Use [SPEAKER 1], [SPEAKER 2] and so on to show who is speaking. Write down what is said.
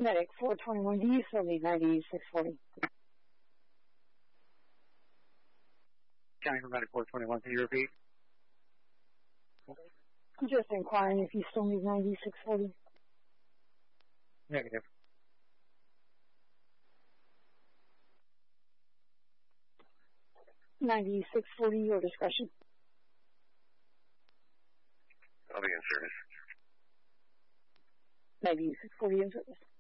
[SPEAKER 1] Medic 421, do you still need 9640?
[SPEAKER 2] County for Medic 421, can you repeat?
[SPEAKER 1] I'm just inquiring if you still need 9640.
[SPEAKER 2] Negative.
[SPEAKER 1] $96.40, your discretion.
[SPEAKER 3] I'll be in service.
[SPEAKER 1] $96.40 in service.